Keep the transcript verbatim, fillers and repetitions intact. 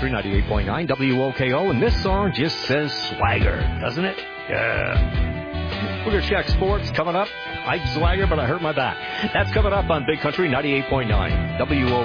Country ninety-eight point nine W O K O, and this song just says swagger, doesn't it? Yeah. We're going to check sports coming up. I swagger, but I hurt my back. That's coming up on Big Country ninety-eight point nine W O K O.